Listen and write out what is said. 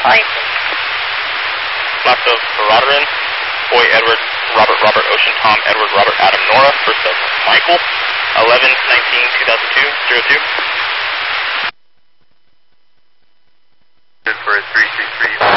Fine. Left of Rodderin, Boy Edward, Robert, Ocean, Tom, Edward, Robert, Adam, Nora. First of Michael, 11-19-2002, 02. For a 333.